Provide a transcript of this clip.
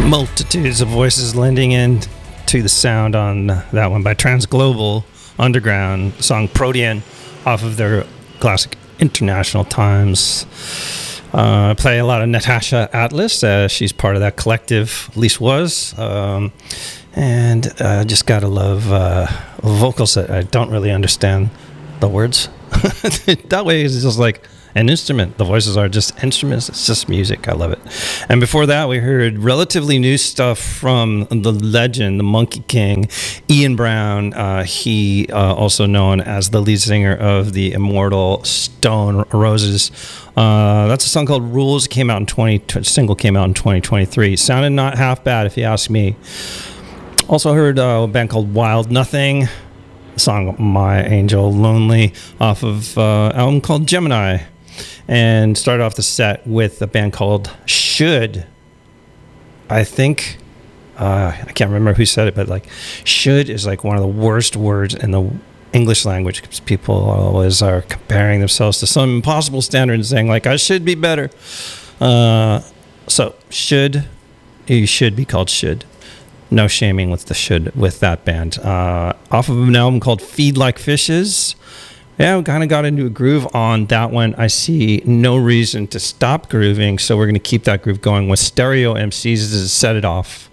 Multitudes of voices lending in to the sound on that one by Transglobal Underground, the song Protean off of their classic International Times. I play a lot of Natasha Atlas. She's part of that collective, at least was. And just gotta love vocals that I don't really understand the words. That way it's just like an instrument. The voices are just instruments. It's just music. I love it. And before that, we heard relatively new stuff from the legend, the Monkey King, Ian Brown. He also known as the lead singer of the immortal Stone Roses. That's a song called Rules. Single came out in 2023. Sounded not half bad, if you ask me. Also heard a band called Wild Nothing. The song My Angel Lonely off of an album called Gemini. And started off the set with a band called Should. I think, I can't remember who said it, but like should is like one of the worst words in the English language because people always are comparing themselves to some impossible standard and saying like, I should be better. So should, you should be called Should. No shaming with the should with that band. Off of an album called Feed Like Fishes. Yeah, we kind of got into a groove on that one. I see no reason to stop grooving, so we're going to keep that groove going with Stereo MCs to set it off.